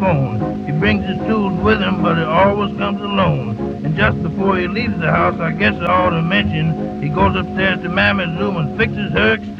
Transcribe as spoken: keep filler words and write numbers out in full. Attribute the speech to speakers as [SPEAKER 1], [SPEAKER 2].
[SPEAKER 1] phone. He brings his tools with him, but it always comes alone. And just before he leaves the house, I guess I ought to mention, he goes upstairs to Mammy's room and fixes her extension.